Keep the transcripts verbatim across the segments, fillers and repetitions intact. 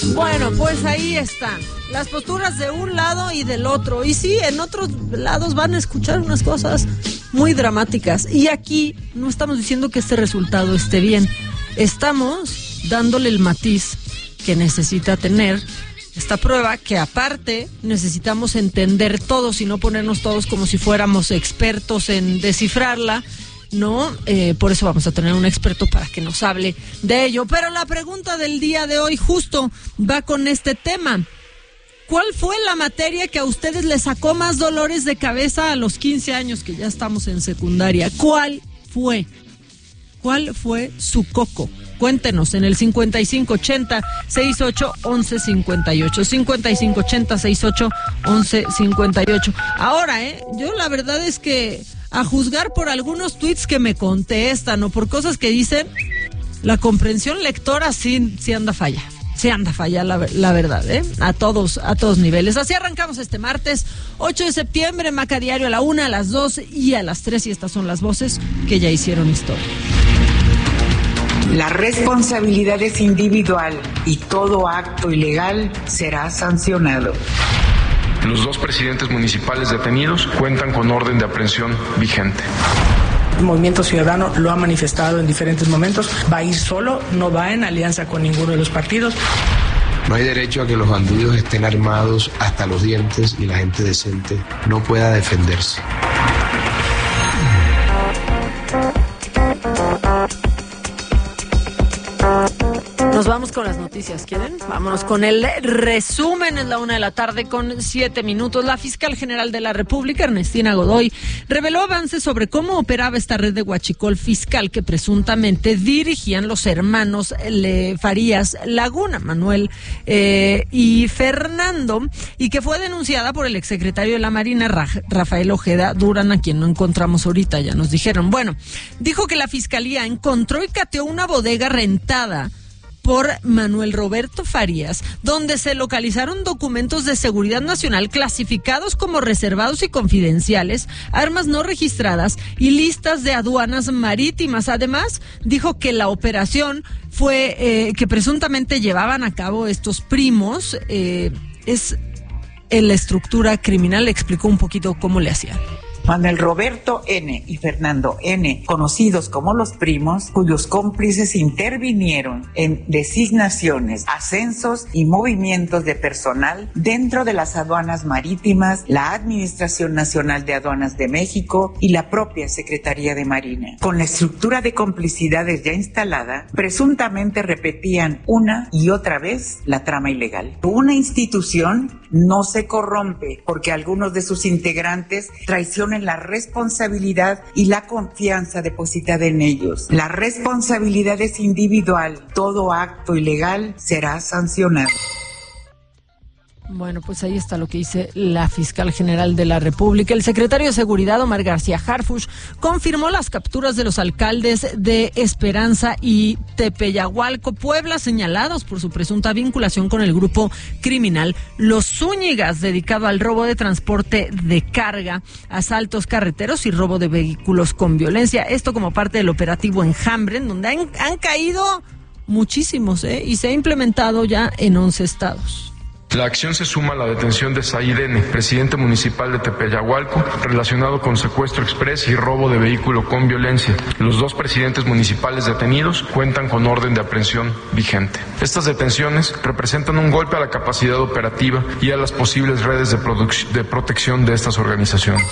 Bueno, pues ahí están las posturas de un lado y del otro. Y sí, en otros lados van a escuchar unas cosas muy dramáticas. Y aquí no estamos diciendo que este resultado esté bien. Estamos dándole el matiz que necesita tener esta prueba, que aparte necesitamos entender todos y no ponernos todos como si fuéramos expertos en descifrarla, ¿no? Eh, por eso vamos a tener un experto para que nos hable de ello. Pero la pregunta del día de hoy justo va con este tema. ¿Cuál fue la materia que a ustedes les sacó más dolores de cabeza a los quince años, que ya estamos en secundaria? ¿Cuál fue? ¿Cuál fue su coco? Cuéntenos en el cincuenta y cinco ochenta, sesenta y ocho, once cincuenta y ocho. cincuenta y cinco ochenta, sesenta y ocho, once cincuenta y ocho. Ahora, ¿eh? Yo la verdad es que, a juzgar por algunos tweets que me contestan o por cosas que dicen, la comprensión lectora sí, sí anda falla. Sí anda falla, la, la verdad, ¿eh? A todos, a todos niveles. Así arrancamos este martes, ocho de septiembre, Maca Diario a la una, a las dos y a las tres. Y estas son las voces que ya hicieron historia. La responsabilidad es individual y todo acto ilegal será sancionado. Los dos presidentes municipales detenidos cuentan con orden de aprehensión vigente. El Movimiento Ciudadano lo ha manifestado en diferentes momentos. Va a ir solo, no va en alianza con ninguno de los partidos. No hay derecho a que los bandidos estén armados hasta los dientes y la gente decente no pueda defenderse. Nos vamos con las noticias, ¿quieren? Vámonos con el resumen. Es la una de la tarde con siete minutos. La fiscal general de la República, Ernestina Godoy, reveló avances sobre cómo operaba esta red de huachicol fiscal que presuntamente dirigían los hermanos Le Farías Laguna, Manuel eh, y Fernando, y que fue denunciada por el exsecretario de la Marina, Ra- Rafael Ojeda Durán, a quien no encontramos ahorita, ya nos dijeron. Bueno, dijo que la fiscalía encontró y cateó una bodega rentada por Manuel Roberto Farías, donde se localizaron documentos de seguridad nacional clasificados como reservados y confidenciales, armas no registradas y listas de aduanas marítimas. Además, dijo que la operación fue eh, que presuntamente llevaban a cabo estos primos, eh, es en la estructura criminal. Le explicó un poquito cómo le hacían. Manuel Roberto N. y Fernando N., conocidos como los primos, cuyos cómplices intervinieron en designaciones, ascensos y movimientos de personal dentro de las aduanas marítimas, la Administración Nacional de Aduanas de México y la propia Secretaría de Marina. Con la estructura de complicidades ya instalada, presuntamente repetían una y otra vez la trama ilegal. Una institución no se corrompe porque algunos de sus integrantes traicionen la responsabilidad y la confianza depositada en ellos. La responsabilidad es individual. Todo acto ilegal será sancionado. Bueno, pues ahí está lo que dice la fiscal general de la República. El secretario de Seguridad, Omar García Harfuch, confirmó las capturas de los alcaldes de Esperanza y Tepeyahualco, Puebla, señalados por su presunta vinculación con el grupo criminal Los Zúñigas, dedicado al robo de transporte de carga, asaltos carreteros y robo de vehículos con violencia. Esto como parte del operativo Enjambre, en donde han, han caído muchísimos, ¿eh? Y se ha implementado ya en once estados. La acción se suma a la detención de Said N., presidente municipal de Tepeyahualco, relacionado con secuestro exprés y robo de vehículo con violencia. Los dos presidentes municipales detenidos cuentan con orden de aprehensión vigente. Estas detenciones representan un golpe a la capacidad operativa y a las posibles redes de, produc- de protección de estas organizaciones.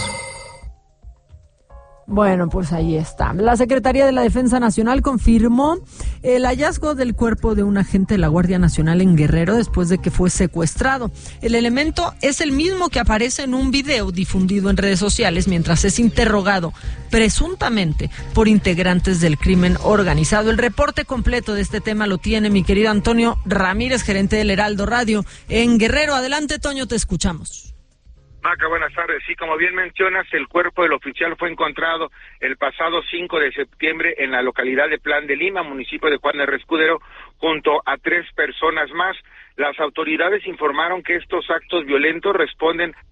Bueno, pues ahí está. La Secretaría de la Defensa Nacional confirmó el hallazgo del cuerpo de un agente de la Guardia Nacional en Guerrero después de que fue secuestrado. El elemento es el mismo que aparece en un video difundido en redes sociales mientras es interrogado presuntamente por integrantes del crimen organizado. El reporte completo de este tema lo tiene mi querido Antonio Ramírez, gerente del Heraldo Radio en Guerrero. Adelante, Toño, te escuchamos. Maca, buenas tardes. Sí, como bien mencionas, el cuerpo del oficial fue encontrado el pasado cinco de septiembre en la localidad de Plan de Lima, municipio de Juan R. Escudero, junto a tres personas más. Las autoridades informaron que estos actos violentos responden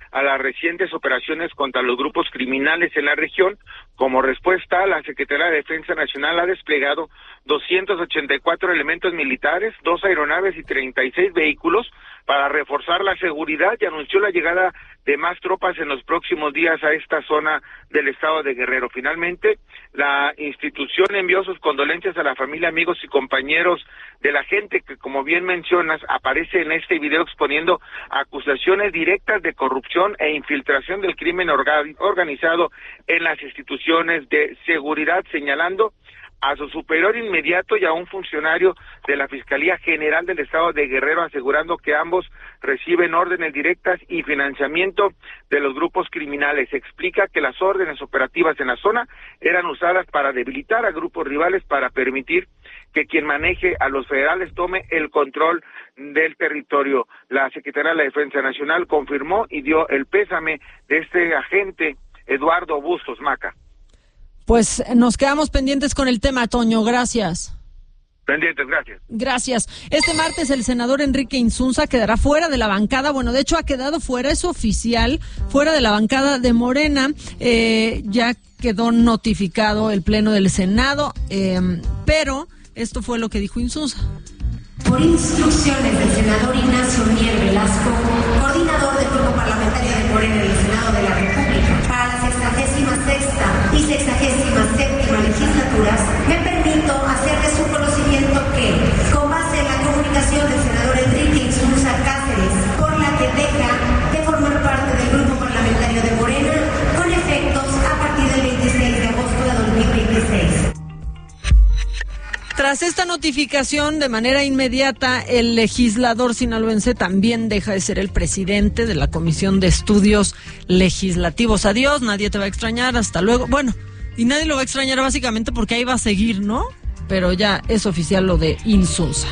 a las recientes operaciones contra los grupos criminales en la región. Como respuesta, la Secretaría de Defensa Nacional ha desplegado doscientos ochenta y cuatro elementos militares, dos aeronaves y treinta y seis vehículos para reforzar la seguridad, y anunció la llegada de más tropas en los próximos días a esta zona del estado de Guerrero. Finalmente, la institución envió sus condolencias a la familia, amigos y compañeros de la gente que, como bien mencionas, aparece en este video exponiendo acusaciones directas de corrupción e infiltración del crimen orga- organizado en las instituciones de seguridad, señalando a su superior inmediato y a un funcionario de la Fiscalía General del Estado de Guerrero, asegurando que ambos reciben órdenes directas y financiamiento de los grupos criminales. Explica que las órdenes operativas en la zona eran usadas para debilitar a grupos rivales, para permitir que quien maneje a los federales tome el control del territorio. La Secretaría de la Defensa Nacional confirmó y dio el pésame de este agente Eduardo Bustos Maca. Pues nos quedamos pendientes con el tema, Toño. Gracias. Pendientes, gracias. Gracias. Este martes el senador Enrique Insunza quedará fuera de la bancada. Bueno, de hecho ha quedado fuera, es oficial, fuera de la bancada de Morena. Eh, ya quedó notificado el Pleno del Senado, eh, pero esto fue lo que dijo Insunza. Por instrucciones del senador Ignacio Mier Velasco, coordinador del Grupo Parlamentario de Morena en el Senado de la República, para la sexagésima sexta y sexagésima séptima legislaturas, me permito hacer de su conocimiento que, con base en la comunicación del senador Enrique Insunza Cáceres, por la que deja de formar parte del Grupo Parlamentario de Morena, con efectos a partir del veintiséis de agosto de dos mil veintiséis. Tras esta notificación, de manera inmediata, el legislador sinaloense también deja de ser el presidente de la Comisión de Estudios Legislativos. Adiós, nadie te va a extrañar, hasta luego. Bueno, y nadie lo va a extrañar básicamente porque ahí va a seguir, ¿no? Pero ya es oficial lo de Insunza.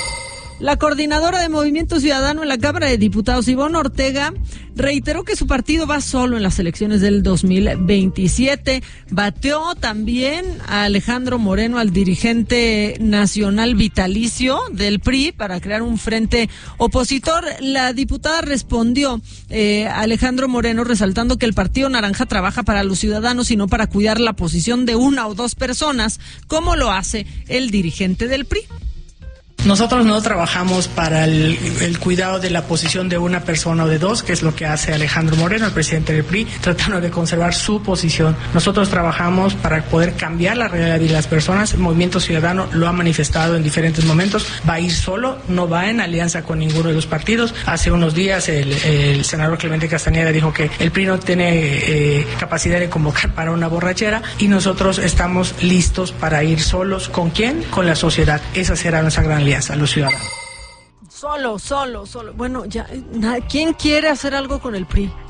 La coordinadora de Movimiento Ciudadano en la Cámara de Diputados, Ivonne Ortega, reiteró que su partido va solo en las elecciones del dos mil veintisiete. Bateó también a Alejandro Moreno, al dirigente nacional vitalicio del P R I, para crear un frente opositor. La diputada respondió eh, a Alejandro Moreno resaltando que el Partido Naranja trabaja para los ciudadanos y no para cuidar la posición de una o dos personas, como lo hace el dirigente del P R I. Nosotros no trabajamos para el, el cuidado de la posición de una persona o de dos, que es lo que hace Alejandro Moreno, el presidente del P R I, tratando de conservar su posición. Nosotros trabajamos para poder cambiar la realidad de las personas. El Movimiento Ciudadano lo ha manifestado en diferentes momentos. Va a ir solo, no va en alianza con ninguno de los partidos. Hace unos días el, el senador Clemente Castañeda dijo que el P R I no tiene eh, capacidad de convocar para una borrachera, y nosotros estamos listos para ir solos. ¿Con quién? Con la sociedad. Esa será nuestra gran alianza. A los ciudadanos. Solo, solo, solo. Bueno, ya, ¿quién quiere hacer algo con el P R I?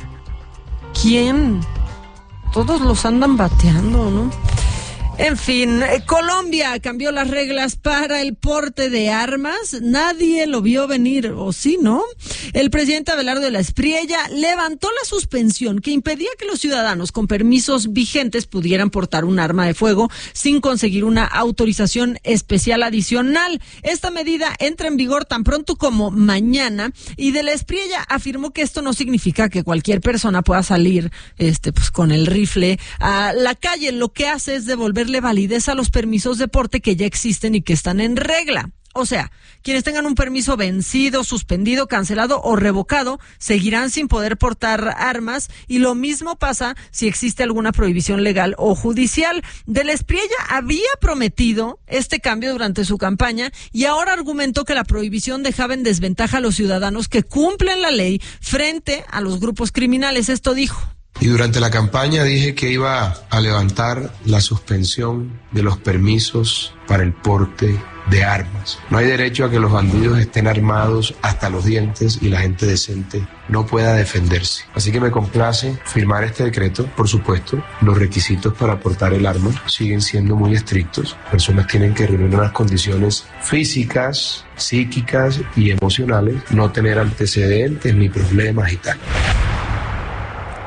¿Quién? Todos los andan bateando, ¿no? En fin, Colombia cambió las reglas para el porte de armas. Nadie lo vio venir, ¿o sí, no? El presidente Abelardo de la Espriella levantó la suspensión que impedía que los ciudadanos con permisos vigentes pudieran portar un arma de fuego sin conseguir una autorización especial adicional. Esta medida entra en vigor tan pronto como mañana, y de la Espriella afirmó que esto no significa que cualquier persona pueda salir este, pues, con el rifle a la calle. Lo que hace es devolver validez a los permisos de porte que ya existen y que están en regla. O sea, quienes tengan un permiso vencido, suspendido, cancelado o revocado seguirán sin poder portar armas, y lo mismo pasa si existe alguna prohibición legal o judicial. De la Espriella había prometido este cambio durante su campaña, y ahora argumentó que la prohibición dejaba en desventaja a los ciudadanos que cumplen la ley frente a los grupos criminales. Esto dijo. Y durante la campaña dije que iba a levantar la suspensión de los permisos para el porte de armas. No hay derecho a que los bandidos estén armados hasta los dientes y la gente decente no pueda defenderse. Así que me complace firmar este decreto. Por supuesto, los requisitos para portar el arma siguen siendo muy estrictos. Las personas tienen que reunir unas condiciones físicas, psíquicas y emocionales, no tener antecedentes ni problemas y tal.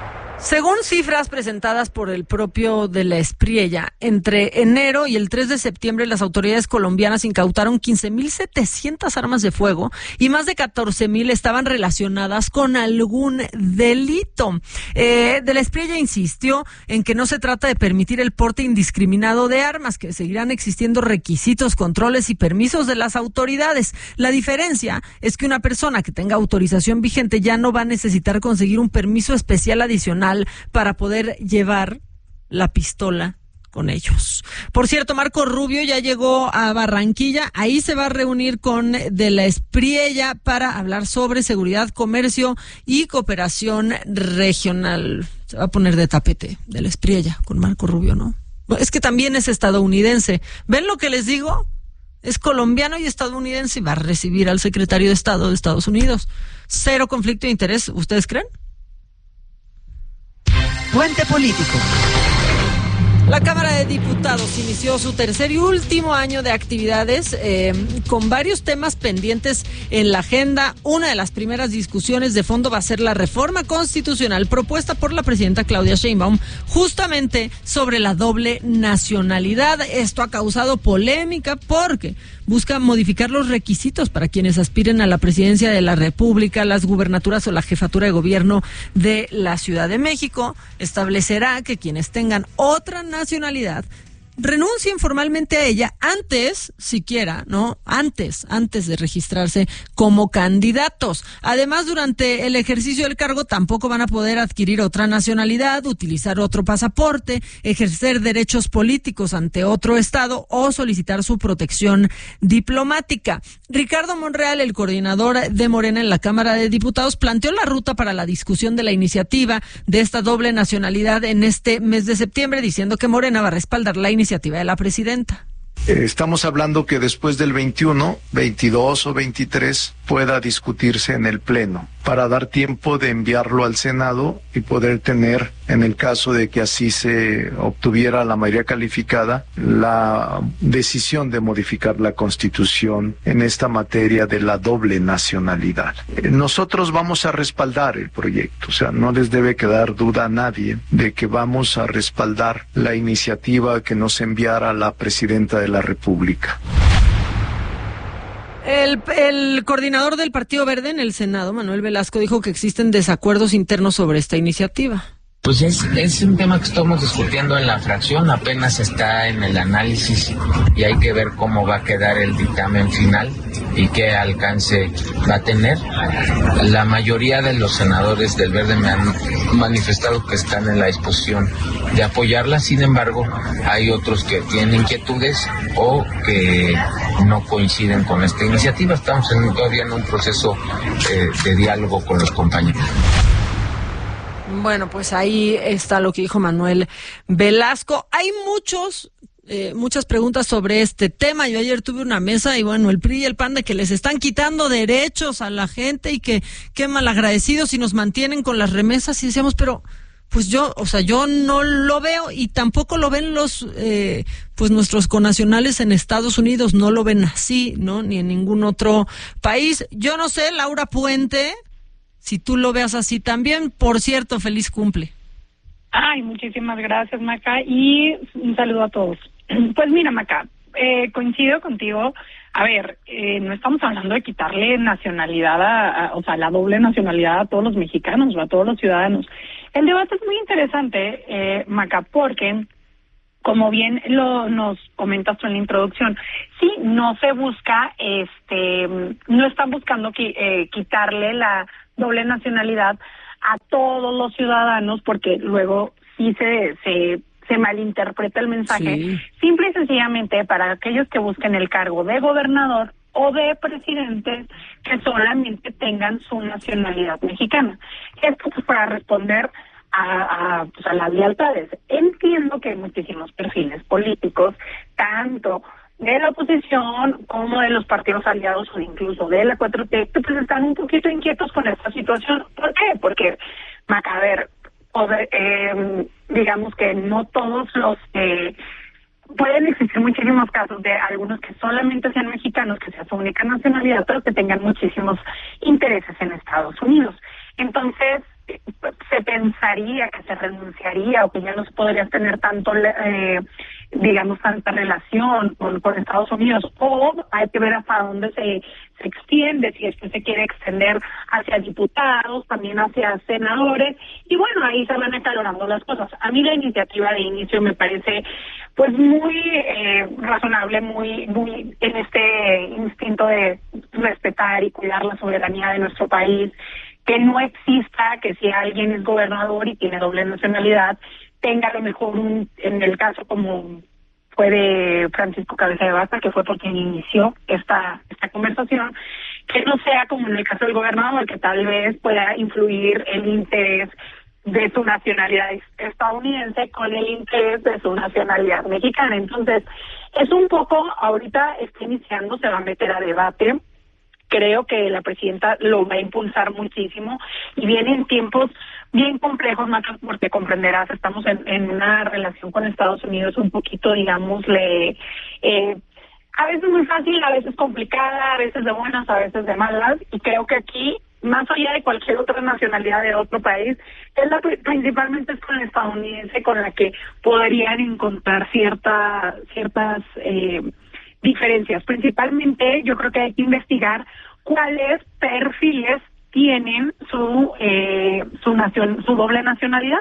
Según cifras presentadas por el propio de la Espriella, entre enero y el tres de septiembre las autoridades colombianas incautaron quince mil setecientas armas de fuego y más de catorce mil estaban relacionadas con algún delito. Eh, de la Espriella insistió en que no se trata de permitir el porte indiscriminado de armas, que seguirán existiendo requisitos, controles y permisos de las autoridades. La diferencia es que una persona que tenga autorización vigente ya no va a necesitar conseguir un permiso especial adicional para poder llevar la pistola con ellos. Por cierto, Marco Rubio ya llegó a Barranquilla. Ahí se va a reunir con de la Espriella para hablar sobre seguridad, comercio y cooperación regional. Se va a poner de tapete de la Espriella con Marco Rubio, ¿no? Es que también es estadounidense. ¿Ven lo que les digo? Es colombiano y estadounidense y va a recibir al secretario de Estado de Estados Unidos. Cero conflicto de interés, ¿ustedes creen? Puente Político. La Cámara de Diputados inició su tercer y último año de actividades eh, con varios temas pendientes en la agenda. Una de las primeras discusiones de fondo va a ser la reforma constitucional propuesta por la presidenta Claudia Sheinbaum justamente sobre la doble nacionalidad. Esto ha causado polémica porque busca modificar los requisitos para quienes aspiren a la presidencia de la República, las gubernaturas o la jefatura de gobierno de la Ciudad de México. Establecerá que quienes tengan otra nacionalidad renuncien formalmente a ella antes, siquiera, ¿no? Antes, antes de registrarse como candidatos. Además, durante el ejercicio del cargo tampoco van a poder adquirir otra nacionalidad, utilizar otro pasaporte, ejercer derechos políticos ante otro estado o solicitar su protección diplomática. Ricardo Monreal, el coordinador de Morena en la Cámara de Diputados, planteó la ruta para la discusión de la iniciativa de esta doble nacionalidad en este mes de septiembre, diciendo que Morena va a respaldar la iniciativa iniciativa de la presidenta. Estamos hablando que después del veintiuno, veintidós o veintitrés pueda discutirse en el Pleno para dar tiempo de enviarlo al Senado y poder tener, en el caso de que así se obtuviera la mayoría calificada, la decisión de modificar la Constitución en esta materia de la doble nacionalidad. Nosotros vamos a respaldar el proyecto, o sea, no les debe quedar duda a nadie de que vamos a respaldar la iniciativa que nos enviara la presidenta de la República. El, el coordinador del Partido Verde en el Senado, Manuel Velasco, dijo que existen desacuerdos internos sobre esta iniciativa. Pues es, es un tema que estamos discutiendo en la fracción, apenas está en el análisis y hay que ver cómo va a quedar el dictamen final y qué alcance va a tener. La mayoría de los senadores del Verde me han manifestado que están en la disposición de apoyarla, sin embargo, hay otros que tienen inquietudes o que no coinciden con esta iniciativa. Estamos en, todavía en un proceso eh, de diálogo con los compañeros. Bueno, pues ahí está lo que dijo Manuel Velasco. Hay muchos, eh, muchas preguntas sobre este tema. Yo ayer tuve una mesa y bueno, el P R I y el P A N de que les están quitando derechos a la gente y que qué malagradecidos si nos mantienen con las remesas y decíamos, pero pues yo, o sea, yo no lo veo y tampoco lo ven los, eh, pues nuestros connacionales en Estados Unidos, no lo ven así, ¿no? Ni en ningún otro país. Yo no sé, Laura Puente, si tú lo veas así también. Por cierto, feliz cumple. Ay, muchísimas gracias, Maca, y un saludo a todos. Pues mira, Maca, eh, coincido contigo. A ver, eh, no estamos hablando de quitarle nacionalidad, a, a, o sea, la doble nacionalidad a todos los mexicanos o a todos los ciudadanos. El debate es muy interesante, eh, Maca, porque, como bien lo nos comentas tú en la introducción, sí, no se busca, este, no están buscando qui, eh, quitarle la doble nacionalidad a todos los ciudadanos, porque luego sí se se, se malinterpreta el mensaje. Sí. Simple y sencillamente para aquellos que busquen el cargo de gobernador o de presidente que solamente tengan su nacionalidad mexicana. Esto pues para responder a, a, pues, a las lealtades. Entiendo que hay muchísimos perfiles políticos, tanto de la oposición como de los partidos aliados o incluso de la cuatro T, pues están un poquito inquietos con esta situación. ¿Por qué? Porque, Maca, a ver, poder, eh, digamos que no todos los... Eh, pueden existir muchísimos casos de algunos que solamente sean mexicanos, que sea su única nacionalidad, pero que tengan muchísimos intereses en Estados Unidos. Entonces, se pensaría que se renunciaría o que ya no podrías tener tanto, eh, digamos, tanta relación con, con Estados Unidos, o hay que ver hasta dónde se, se extiende, si es que se quiere extender hacia diputados, también hacia senadores, y bueno, ahí se van acalorando las cosas. A mí la iniciativa de inicio me parece pues muy eh, razonable, muy, muy en este instinto de respetar y cuidar la soberanía de nuestro país, que no exista que si alguien es gobernador y tiene doble nacionalidad, tenga a lo mejor un, en el caso como fue de Francisco Cabeza de Vaca, que fue por quien inició esta, esta conversación, que no sea como en el caso del gobernador, que tal vez pueda influir el interés de su nacionalidad estadounidense con el interés de su nacionalidad mexicana. Entonces, es un poco, ahorita está iniciando, se va a meter a debate. Creo que la presidenta lo va a impulsar muchísimo y vienen tiempos bien complejos, Maca, porque comprenderás, estamos en, en una relación con Estados Unidos un poquito, digámosle, eh, a veces muy fácil, a veces complicada, a veces de buenas, a veces de malas, y creo que aquí, más allá de cualquier otra nacionalidad de otro país, es la principalmente es con el estadounidense con la que podrían encontrar cierta, ciertas eh, diferencias. Principalmente yo creo que hay que investigar cuáles perfiles tienen su eh, su nación, su doble nacionalidad.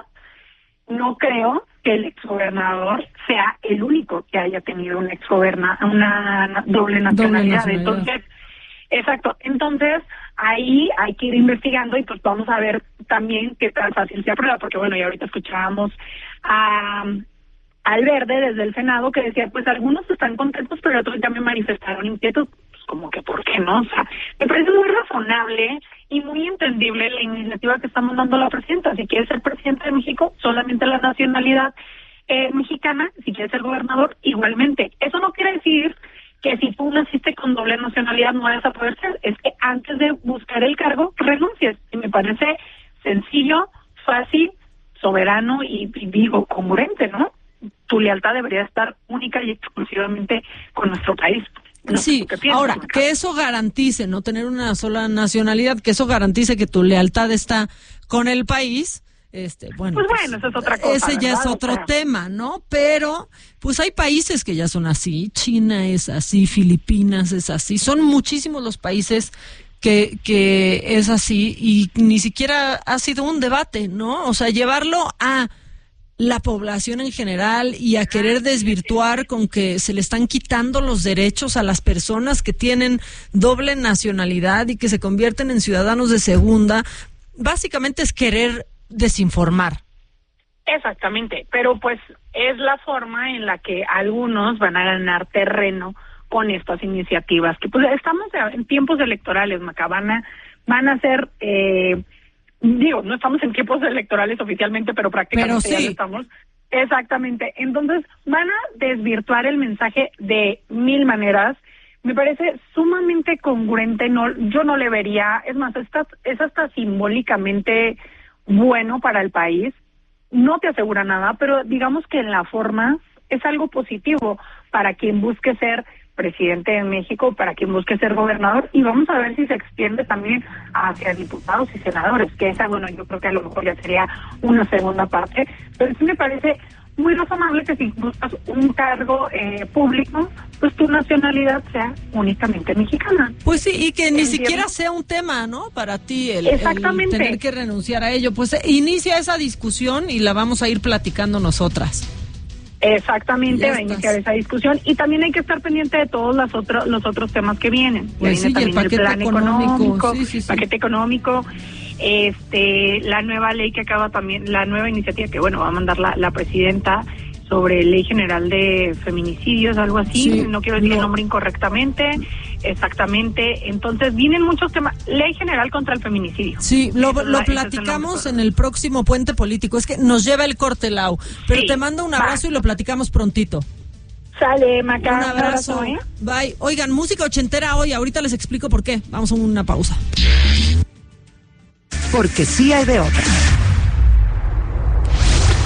No creo que el exgobernador sea el único que haya tenido un exgoberna, una doble nacionalidad. doble nacionalidad. Entonces, exacto. Entonces, ahí hay que ir investigando y pues vamos a ver también qué tan fácil se aprueba, porque bueno, ya ahorita escuchábamos a al Verde desde el Senado que decía, pues algunos están contentos, pero otros ya me manifestaron inquietos, pues como que ¿por qué no? O sea, me parece muy razonable y muy entendible la iniciativa que estamos dando a la presidenta. Si quiere ser presidente de México, solamente la nacionalidad eh, mexicana, si quiere ser gobernador, igualmente. Eso no quiere decir que si tú naciste con doble nacionalidad no vas a poder ser, es que antes de buscar el cargo, renuncies. Y me parece sencillo, fácil, soberano y, y digo, congruente, ¿no? Tu lealtad debería estar única y exclusivamente con nuestro país. No sí, ahora, que eso garantice, no tener una sola nacionalidad, que eso garantice que tu lealtad está con el país, este, bueno, pues bueno, pues, eso es otra cosa, ese ya ¿verdad? es otro O sea, tema, ¿no? Pero, pues hay países que ya son así, China es así, Filipinas es así, son muchísimos los países que, que es así y ni siquiera ha sido un debate, ¿no? O sea, llevarlo a la población en general y a querer desvirtuar con que se le están quitando los derechos a las personas que tienen doble nacionalidad y que se convierten en ciudadanos de segunda, básicamente es querer desinformar. Exactamente, pero pues es la forma en la que algunos van a ganar terreno con estas iniciativas, que pues estamos en tiempos electorales, Maca, van a, van a ser... Eh, Digo, no estamos en tiempos electorales oficialmente, pero prácticamente pero sí. ya lo estamos. Exactamente. Entonces, van a desvirtuar el mensaje de mil maneras. Me parece sumamente congruente. No, yo no le vería, es más, está, es hasta simbólicamente bueno para el país. No te asegura nada, pero digamos que en la forma es algo positivo para quien busque ser presidente de México, para quien busque ser gobernador, y vamos a ver si se extiende también hacia diputados y senadores, que esa, bueno, yo creo que a lo mejor ya sería una segunda parte, pero sí me parece muy razonable que si buscas un cargo eh, público, pues tu nacionalidad sea únicamente mexicana. Pues sí, y que ni ¿Entiendes? Siquiera sea un tema, ¿no? Para ti el, Exactamente. el tener que renunciar a ello. Pues eh, inicia esa discusión y la vamos a ir platicando nosotras. Exactamente, va a iniciar esa discusión y también hay que estar pendiente de todos los otros los otros temas que vienen. Pues viene sí, el paquete el plan económico, económico, sí, sí, sí. paquete económico, este, la nueva ley que acaba también, la nueva iniciativa que bueno va a mandar la, la presidenta sobre Ley General de Feminicidios, algo así, Sí, no quiero decir no. el nombre incorrectamente, exactamente, entonces vienen muchos temas, Ley General contra el Feminicidio. Sí, lo, Ese es lo la- ese es el platicamos nombre en el próximo Puente Político. Es que nos lleva el corte, Lau. Pero Sí, te mando un va. abrazo y lo platicamos prontito. Sale, Maca, Un abrazo. ¿eh? Bye. Oigan, música ochentera hoy. Ahorita les explico por qué. Vamos a una pausa. Porque sí hay de otra.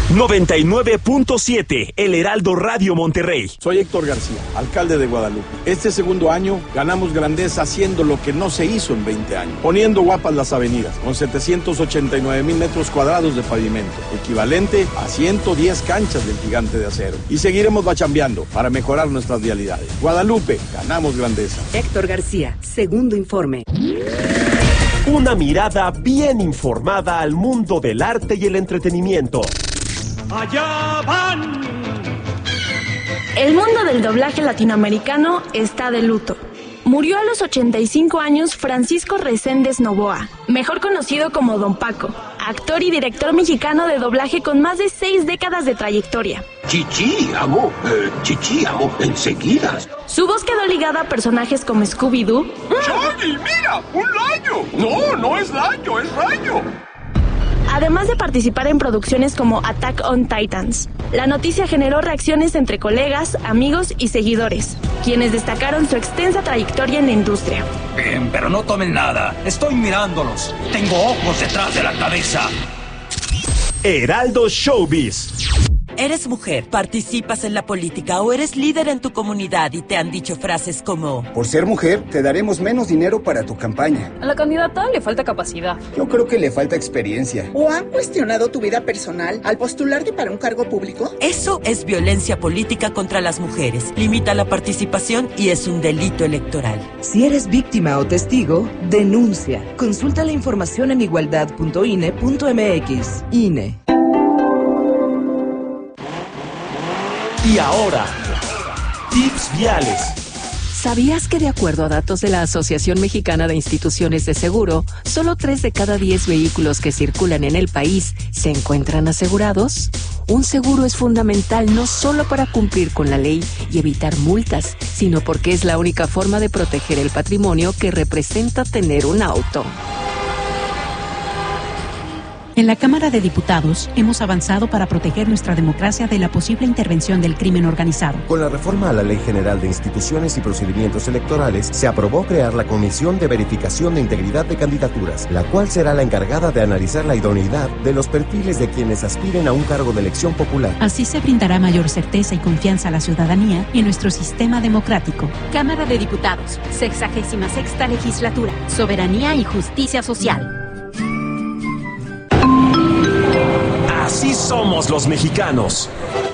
noventa y nueve punto siete, El Heraldo Radio Monterrey. Soy Héctor García, alcalde de Guadalupe. Este segundo año ganamos grandeza haciendo lo que no se hizo en veinte años, poniendo guapas las avenidas, con setecientos ochenta y nueve mil metros cuadrados de pavimento, equivalente a ciento diez canchas del Gigante de Acero. Y seguiremos bachambeando para mejorar nuestras vialidades. Guadalupe, ganamos grandeza. Héctor García, segundo informe. Una mirada bien informada al mundo del arte y el entretenimiento. ¡Allá van! El mundo del doblaje latinoamericano está de luto. Murió a los ochenta y cinco años Francisco Reséndez Novoa, mejor conocido como Don Paco, actor y director mexicano de doblaje con más de seis décadas de trayectoria. Chichi, amo, eh, chichi, amo, enseguida. Su voz quedó ligada a personajes como Scooby-Doo. ¡Johnny, mira! ¡Un rayo! No, no es rayo, es rayo. Además de participar en producciones como Attack on Titans. La noticia generó reacciones entre colegas, amigos y seguidores, quienes destacaron su extensa trayectoria en la industria. Bien, pero no tomen nada. Estoy mirándolos. Tengo ojos detrás de la cabeza. Heraldo Showbiz. Eres mujer, participas en la política o eres líder en tu comunidad y te han dicho frases como: por ser mujer, te daremos menos dinero para tu campaña. A la candidata le falta capacidad. Yo creo que le falta experiencia. ¿O han cuestionado tu vida personal al postularte para un cargo público? Eso es violencia política contra las mujeres. Limita la participación y es un delito electoral. Si eres víctima o testigo, denuncia. Consulta la información en igualdad punto i n e punto m x. I N E. Y ahora, tips viales. ¿Sabías que de acuerdo a datos de la Asociación Mexicana de Instituciones de Seguro, solo tres de cada diez vehículos que circulan en el país se encuentran asegurados? Un seguro es fundamental no solo para cumplir con la ley y evitar multas, sino porque es la única forma de proteger el patrimonio que representa tener un auto. En la Cámara de Diputados hemos avanzado para proteger nuestra democracia de la posible intervención del crimen organizado. Con la reforma a la Ley General de Instituciones y Procedimientos Electorales, se aprobó crear la Comisión de Verificación de Integridad de Candidaturas, la cual será la encargada de analizar la idoneidad de los perfiles de quienes aspiren a un cargo de elección popular. Así se brindará mayor certeza y confianza a la ciudadanía y en nuestro sistema democrático. Cámara de Diputados, sexagésima sexta legislatura, soberanía y justicia social. Así somos los mexicanos.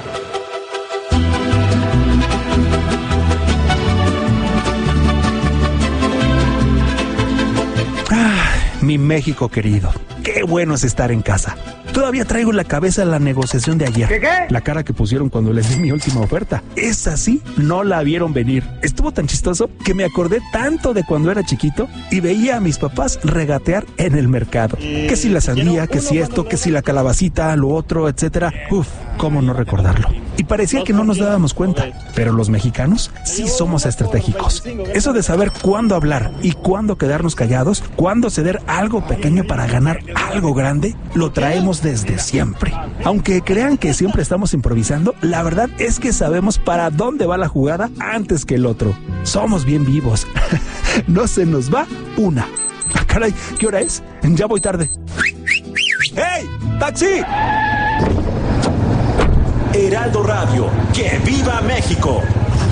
Ah, mi México querido, qué bueno es estar en casa. Todavía traigo en la cabeza la negociación de ayer. ¿Qué, qué? La cara que pusieron cuando les di mi última oferta. Esa sí, no la vieron venir. Estuvo tan chistoso que me acordé tanto de cuando era chiquito y veía a mis papás regatear en el mercado. Que si la sandía, que si esto, que si la calabacita, lo otro, etcétera. Uf, cómo no recordarlo. Y parecía que no nos dábamos cuenta, pero los mexicanos sí somos estratégicos. Eso de saber cuándo hablar y cuándo quedarnos callados, cuándo ceder algo pequeño para ganar algo grande, lo traemos desde siempre. Aunque crean que siempre estamos improvisando, la verdad es que sabemos para dónde va la jugada antes que el otro. Somos bien vivos. No se nos va una. Ah, caray, ¿qué hora es? Ya voy tarde. ¡Hey! ¡Taxi! Heraldo Radio, ¡que viva México!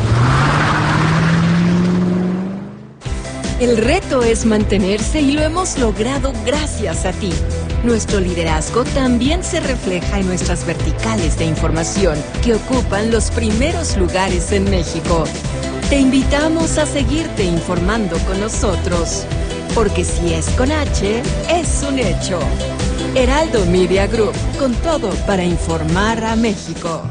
El reto es mantenerse y lo hemos logrado gracias a ti. Nuestro liderazgo también se refleja en nuestras verticales de información, que ocupan los primeros lugares en México. Te invitamos a seguirte informando con nosotros, porque si es con H, es un hecho. Heraldo Media Group, con todo para informar a México.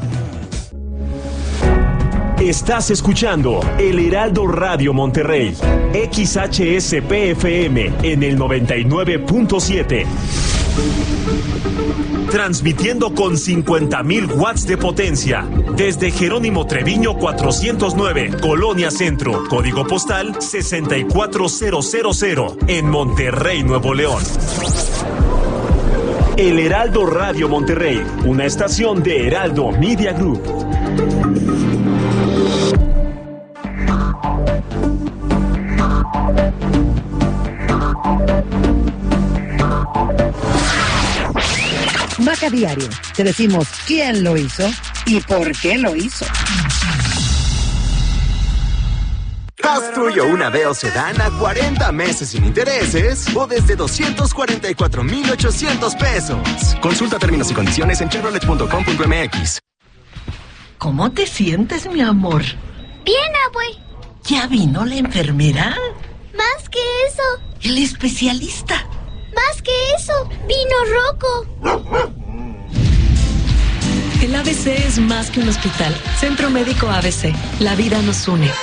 Estás escuchando El Heraldo Radio Monterrey, X H S P F M en el noventa y nueve punto siete. Transmitiendo con cincuenta mil watts de potencia desde Jerónimo Treviño cuatrocientos nueve, Colonia Centro, código postal sesenta y cuatro mil en Monterrey, Nuevo León. El Heraldo Radio Monterrey, una estación de Heraldo Media Group. Maca A diario te decimos quién lo hizo y por qué lo hizo. Haz tuyo una Veo Sedán a cuarenta meses sin intereses o desde doscientos cuarenta y cuatro mil ochocientos pesos. Consulta términos y condiciones en chevrolet punto com punto m x. ¿Cómo te sientes, mi amor? Bien, abue. ¿Ya vino la enfermera? Más que eso. El especialista. Más que eso. Vino Rocco. El A B C es más que un hospital. Centro Médico A B C. La vida nos une.